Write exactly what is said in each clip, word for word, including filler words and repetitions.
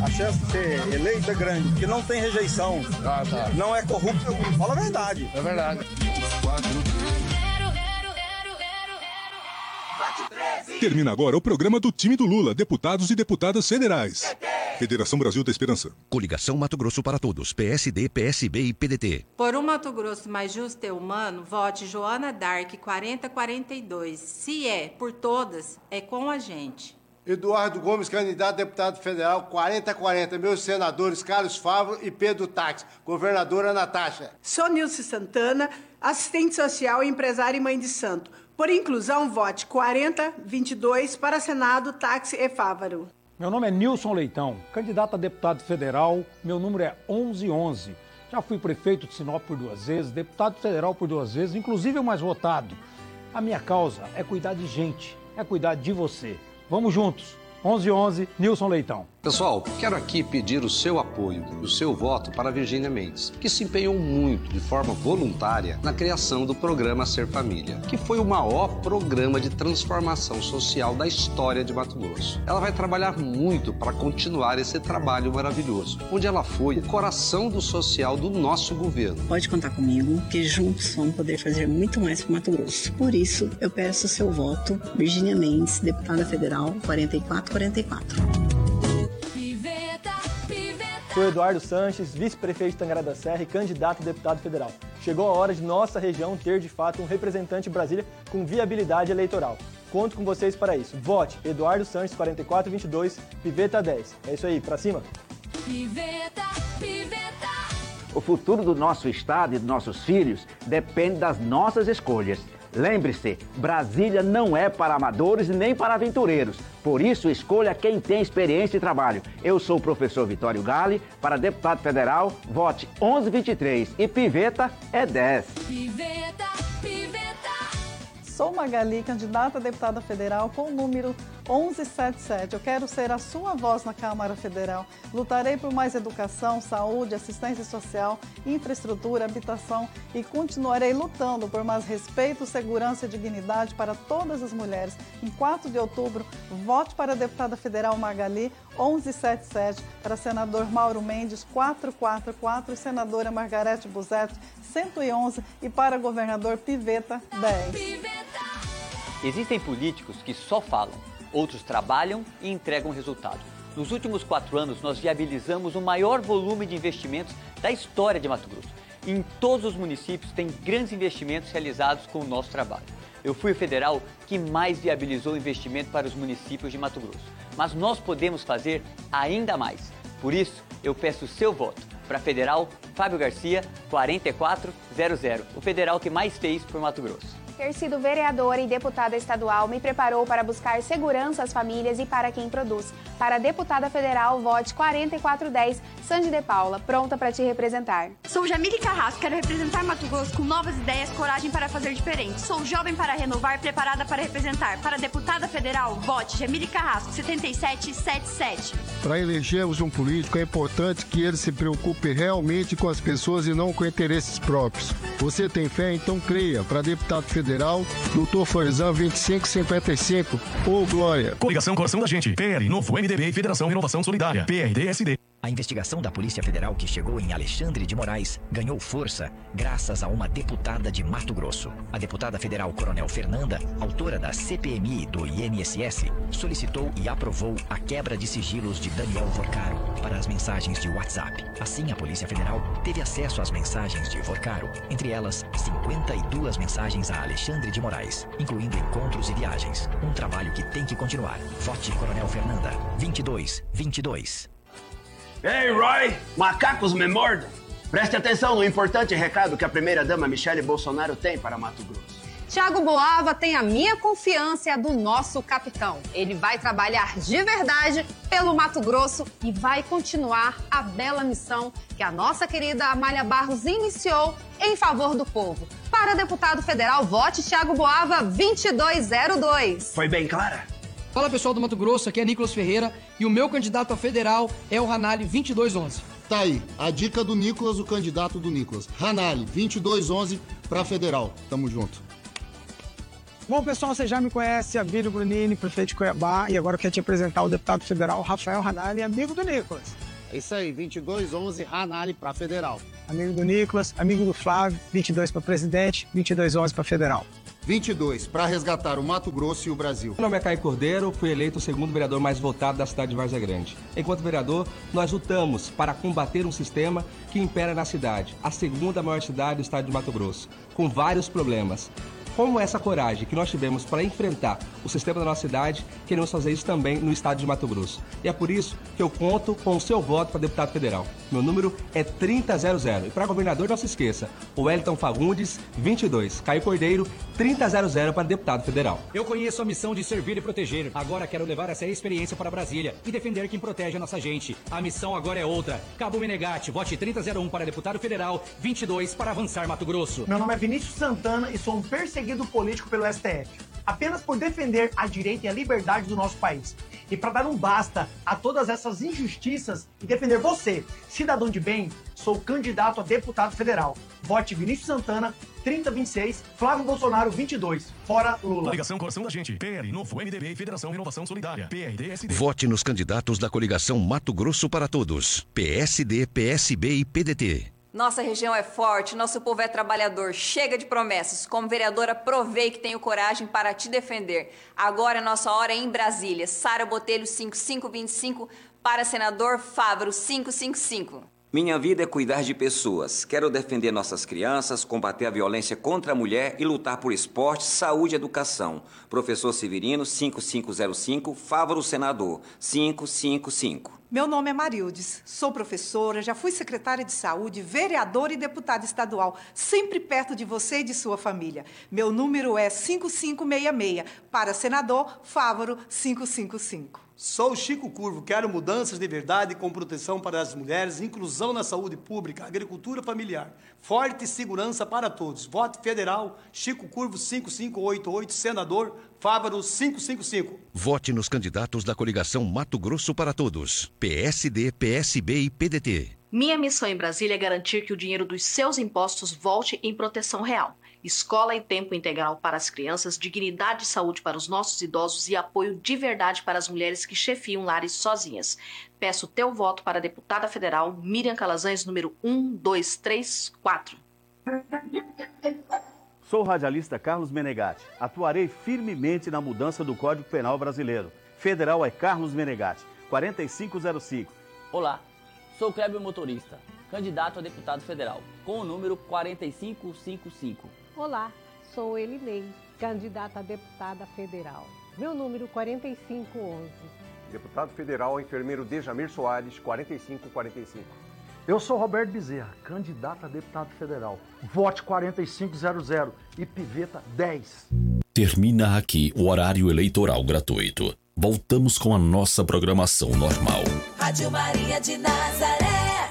A chance de ser eleito é grande, porque não tem rejeição. Ah, tá. Não é corrupto, fala a verdade. É verdade. Termina agora o programa do time do Lula, deputados e deputadas federais. Federação Brasil da Esperança. Coligação Mato Grosso para Todos, P S D, P S B e P D T. Por um Mato Grosso mais justo e humano, vote Joana Dark quarenta quarenta e dois. Se é por todas, é com a gente. Eduardo Gomes, candidato a deputado federal, quarenta quarenta. Meus senadores Carlos Fávaro e Pedro Táxi. Governadora Natasha. Sou Nilce Santana, assistente social, empresária e mãe de santo. Por inclusão, vote quarenta vinte e dois para Senado, Táxi e Fávaro. Meu nome é Nilson Leitão, candidato a deputado federal, meu número é onze onze. Já fui prefeito de Sinop por duas vezes, deputado federal por duas vezes, inclusive o mais votado. A minha causa é cuidar de gente, é cuidar de você. Vamos juntos. onze onze, Nilson Leitão. Pessoal, quero aqui pedir o seu apoio e o seu voto para a Virgínia Mendes, que se empenhou muito, de forma voluntária, na criação do programa Ser Família, que foi o maior programa de transformação social da história de Mato Grosso. Ela vai trabalhar muito para continuar esse trabalho maravilhoso, onde ela foi o coração do social do nosso governo. Pode contar comigo, que juntos vamos poder fazer muito mais para Mato Grosso. Por isso, eu peço o seu voto, Virgínia Mendes, deputada federal, quarenta e quatro quarenta e quatro. Sou Eduardo Sanches, vice-prefeito de Tangará da Serra e candidato a deputado federal. Chegou a hora de nossa região ter, de fato, um representante de Brasília com viabilidade eleitoral. Conto com vocês para isso. Vote Eduardo Sanches, quarenta e quatro vinte e dois, Piveta dez. É isso aí, pra cima. Piveta, Piveta. O futuro do nosso estado e dos nossos filhos depende das nossas escolhas. Lembre-se, Brasília não é para amadores e nem para aventureiros. Por isso, escolha quem tem experiência e trabalho. Eu sou o professor Vitório Gale, para deputado federal, vote onze vinte e três e Piveta é dez. Piveta, Piveta. Sou Magali, candidata a deputada federal com o número onze setenta e sete. Eu quero ser a sua voz na Câmara Federal. Lutarei por mais educação, saúde, assistência social, infraestrutura, habitação e continuarei lutando por mais respeito, segurança e dignidade para todas as mulheres. Em quatro de outubro, vote para a deputada federal Magali, onze setenta e sete, para senador Mauro Mendes, quatrocentos e quarenta e quatro, e senadora Margarete Busetti, cento e onze, e para governador Piveta, dez. Existem políticos que só falam, outros trabalham e entregam resultado. Nos últimos quatro anos, nós viabilizamos o maior volume de investimentos da história de Mato Grosso. Em todos os municípios tem grandes investimentos realizados com o nosso trabalho. Eu fui o federal que mais viabilizou investimento para os municípios de Mato Grosso. Mas nós podemos fazer ainda mais. Por isso, eu peço o seu voto para federal Fábio Garcia, quarenta e quatro zero zero, o federal que mais fez por Mato Grosso. Ter sido vereadora e deputada estadual me preparou para buscar segurança às famílias e para quem produz. Para deputada federal, vote quarenta e quatro dez, Sandy de Paula, pronta para te representar. Sou Jamile Carrasco, quero representar Mato Grosso com novas ideias, coragem para fazer diferente. Sou jovem para renovar, preparada para representar. Para deputada federal, vote Jamile Carrasco, setenta e sete setenta e sete. Para elegermos um político, é importante que ele se preocupe realmente com as pessoas e não com interesses próprios. Você tem fé? Então creia. Para deputado federal, Federal, doutor Forzan, vinte e cinco cinquenta e cinco. Ô, Glória. Coligação Coração da Gente. P L, Novo, M D B e Federação Renovação Solidária. P R D S D. A investigação da Polícia Federal que chegou em Alexandre de Moraes ganhou força graças a uma deputada de Mato Grosso. A deputada federal Coronel Fernanda, autora da C P M I do I N S S, solicitou e aprovou a quebra de sigilos de Daniel Vorcaro para as mensagens de WhatsApp. Assim, a Polícia Federal teve acesso às mensagens de Vorcaro, entre elas cinquenta e duas mensagens a Alexandre de Moraes, incluindo encontros e viagens. Um trabalho que tem que continuar. Vote Coronel Fernanda, vinte e dois vinte e dois. Ei, Roy! Macacos me mordam! Preste atenção no importante recado que a primeira-dama Michele Bolsonaro tem para Mato Grosso. Thiago Boava tem a minha confiança e a do nosso capitão. Ele vai trabalhar de verdade pelo Mato Grosso e vai continuar a bela missão que a nossa querida Amália Barros iniciou em favor do povo. Para deputado federal, vote Thiago Boava, vinte e dois zero dois. Foi bem clara? Fala pessoal do Mato Grosso, aqui é Nicolas Ferreira e o meu candidato a federal é o Ranali vinte e dois onze. Tá aí, a dica do Nicolas, o candidato do Nicolas. Ranali, vinte e dois onze para federal. Tamo junto. Bom, pessoal, você já me conhece, Abílio Brunini, prefeito de Cuiabá, e agora eu quero te apresentar o deputado federal Rafael Ranalli, amigo do Nicolas. É isso aí, vinte e dois onze Ranalli para federal. Amigo do Nicolas, amigo do Flávio, vinte e dois para presidente, vinte e dois onze para federal. vinte e dois para resgatar o Mato Grosso e o Brasil. Meu nome é Caio Cordeiro, fui eleito o segundo vereador mais votado da cidade de Várzea Grande. Enquanto vereador, nós lutamos para combater um sistema que impera na cidade, a segunda maior cidade do estado de Mato Grosso, com vários problemas. Como essa coragem que nós tivemos para enfrentar o sistema da nossa cidade, queremos fazer isso também no estado de Mato Grosso. E é por isso que eu conto com o seu voto para deputado federal. Meu número é trinta zero zero. E para governador, não se esqueça, o Wellington Fagundes, vinte e dois. Caio Cordeiro, trinta zero zero para deputado federal. Eu conheço a missão de servir e proteger. Agora quero levar essa experiência para Brasília e defender quem protege a nossa gente. A missão agora é outra. Cabo Menegatti, vote trinta zero um para deputado federal, vinte e dois para avançar Mato Grosso. Meu nome é Vinícius Santana e sou um perseguido político pelo S T F, apenas por defender a direita e a liberdade do nosso país. E para dar um basta a todas essas injustiças e defender você, cidadão de bem, sou candidato a deputado federal. Vote Vinícius Santana, trinta vinte e seis, Flávio Bolsonaro, vinte e dois. Fora Lula. Coligação Coração da Gente, P L, Novo M D B e Federação Renovação Solidária, P R D S D. Vote nos candidatos da coligação Mato Grosso para Todos, P S D, P S B e P D T. Nossa região é forte, nosso povo é trabalhador, chega de promessas. Como vereadora, provei que tenho coragem para te defender. Agora é nossa hora em Brasília. Sara Botelho, cinco cinco dois cinco, para senador Fávaro, cinco cinco cinco. Minha vida é cuidar de pessoas. Quero defender nossas crianças, combater a violência contra a mulher e lutar por esporte, saúde e educação. Professor Severino, cinco cinco zero cinco, Fávaro Senador, cinco cinco cinco. Meu nome é Marildes, sou professora, já fui secretária de saúde, vereadora e deputada estadual, sempre perto de você e de sua família. Meu número é cinco cinco seis seis, para senador Fávaro, cinco cinco cinco. Sou Chico Curvo, quero mudanças de verdade com proteção para as mulheres, inclusão na saúde pública, agricultura familiar, forte segurança para todos. Voto federal, Chico Curvo cinco cinco oito oito, senador Fávaro cinco cinco cinco. Vote nos candidatos da coligação Mato Grosso para Todos, P S D, P S B e P D T. Minha missão em Brasília é garantir que o dinheiro dos seus impostos volte em proteção real. Escola em tempo integral para as crianças, dignidade e saúde para os nossos idosos e apoio de verdade para as mulheres que chefiam lares sozinhas. Peço teu voto para a deputada federal Miriam Calazans, número um dois três quatro. Sou o radialista Carlos Menegatti. Atuarei firmemente na mudança do Código Penal brasileiro. Federal é Carlos Menegatti, quarenta e cinco zero cinco. Olá, sou Clébio Motorista, candidato a deputado federal, com o número quarenta e cinco cinquenta e cinco. Olá, sou Elinei, candidata a deputada federal. Meu número quarenta e cinco onze. Deputado federal, enfermeiro Dejamir Soares, quarenta e cinco quarenta e cinco. Eu sou Roberto Bezerra, candidato a deputado federal. Vote quarenta e cinco zero zero e Piveta dez. Termina aqui o horário eleitoral gratuito. Voltamos com a nossa programação normal. Rádio Maria de Nazaré.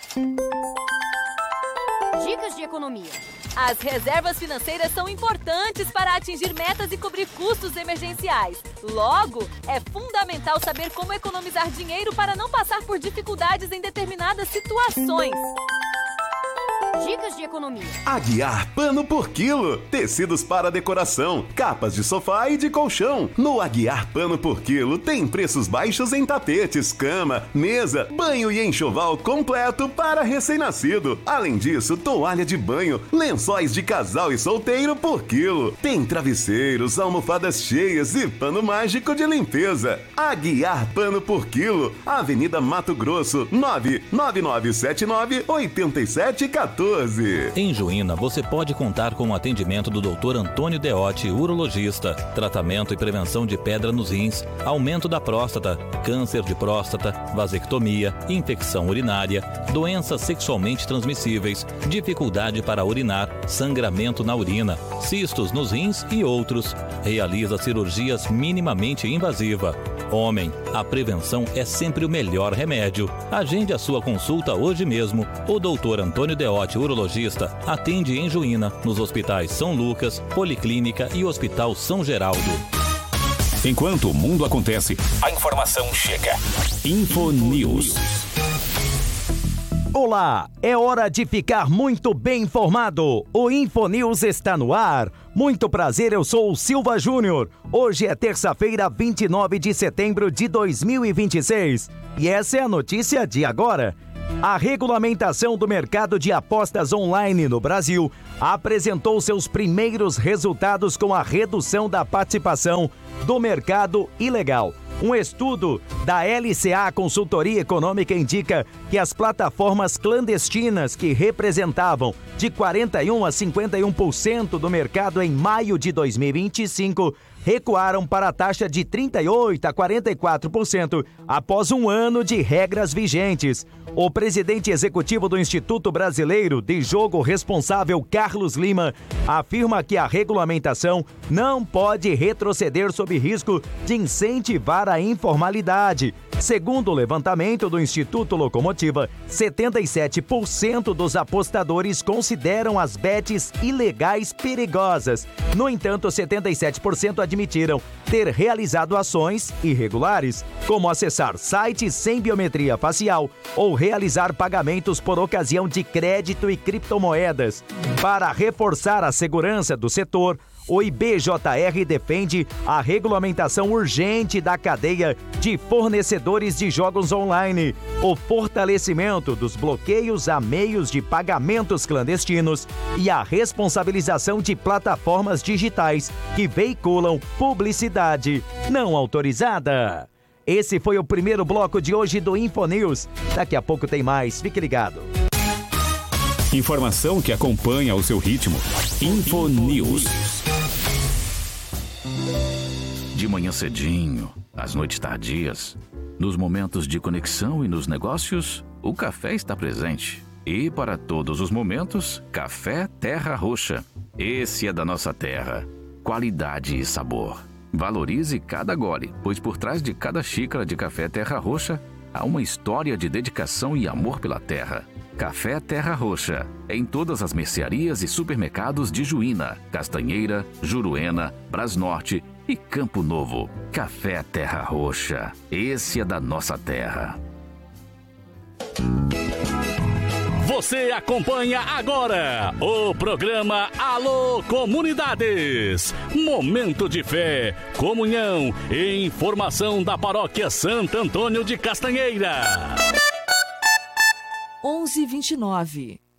Dicas de economia. As reservas financeiras são importantes para atingir metas e cobrir custos emergenciais. Logo, é fundamental saber como economizar dinheiro para não passar por dificuldades em determinadas situações. Dicas de economia. Aguiar Pano por Quilo. Tecidos para decoração, capas de sofá e de colchão. No Aguiar Pano por Quilo tem preços baixos em tapetes, cama, mesa, banho e enxoval completo para recém-nascido. Além disso, toalha de banho, lençóis de casal e solteiro por quilo. Tem travesseiros, almofadas cheias e pano mágico de limpeza. Aguiar Pano por Quilo. Avenida Mato Grosso, nove nove nove sete nove oito sete um quatro. Em Juína, você pode contar com o atendimento do doutor Antônio Deotti, urologista, tratamento e prevenção de pedra nos rins, aumento da próstata, câncer de próstata, vasectomia, infecção urinária, doenças sexualmente transmissíveis, dificuldade para urinar, sangramento na urina, cistos nos rins e outros. Realiza cirurgias minimamente invasiva. Homem, a prevenção é sempre o melhor remédio. Agende a sua consulta hoje mesmo. O doutor Antônio Deotti, urologista, atende em Juína, nos hospitais São Lucas, Policlínica e Hospital São Geraldo. Enquanto o mundo acontece, a informação chega. Info News. Olá, é hora de ficar muito bem informado. O InfoNews está no ar. Muito prazer, eu sou o Silva Júnior. Hoje é terça-feira, vinte e nove de setembro de dois mil e vinte e seis. E essa é a notícia de agora. A regulamentação do mercado de apostas online no Brasil apresentou seus primeiros resultados com a redução da participação do mercado ilegal. Um estudo da L C A Consultoria Econômica indica que as plataformas clandestinas, que representavam de quarenta e um a cinquenta e um por cento do mercado em maio de dois mil e vinte e cinco, recuaram para a taxa de trinta e oito a quarenta e quatro por cento após um ano de regras vigentes. O presidente executivo do Instituto Brasileiro de Jogo Responsável, Carlos Lima, afirma que a regulamentação não pode retroceder sob risco de incentivar a informalidade. Segundo o levantamento do Instituto Locomotiva, setenta e sete por cento dos apostadores consideram as bets ilegais perigosas. No entanto, setenta e sete por cento admitiram ter realizado ações irregulares, como acessar sites sem biometria facial ou realizar pagamentos por ocasião de crédito e criptomoedas. Para reforçar a segurança do setor, o I B J R defende a regulamentação urgente da cadeia de fornecedores de jogos online, o fortalecimento dos bloqueios a meios de pagamentos clandestinos e a responsabilização de plataformas digitais que veiculam publicidade não autorizada. Esse foi o primeiro bloco de hoje do InfoNews. Daqui a pouco tem mais. Fique ligado. Informação que acompanha o seu ritmo. InfoNews. De manhã cedinho, às noites tardias, nos momentos de conexão e nos negócios, o café está presente. E para todos os momentos, Café Terra Roxa. Esse é da nossa terra. Qualidade e sabor. Valorize cada gole, pois por trás de cada xícara de Café Terra Roxa há uma história de dedicação e amor pela terra. Café Terra Roxa, em todas as mercearias e supermercados de Juína, Castanheira, Juruena, Brasnorte e Campo Novo. Café Terra Roxa, esse é da nossa terra. Você acompanha agora o programa Alô Comunidades. Momento de fé, comunhão e informação da Paróquia Santo Antônio de Castanheira. onze e vinte e nove.